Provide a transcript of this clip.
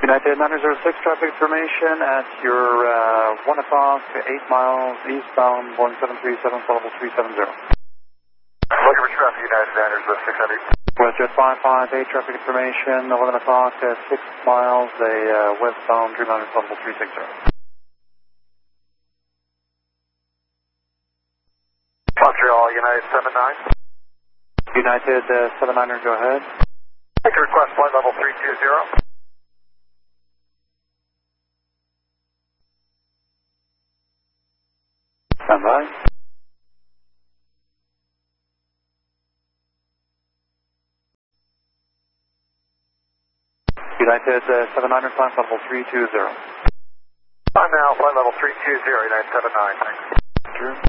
United 906 traffic information at your 1 o'clock, 8 miles eastbound, Boeing 737, flight level 370. Looking for traffic, United 906 600. WestJet 558 traffic information, 11 o'clock, 6 miles, westbound, Dreamliner, flight level 360. Montreal, United 79. United 79er, go ahead. Make a request, flight level 320. Stand by. United 79er, climb level 320. I'm now, flight level 320, United 79. Thanks. Sure.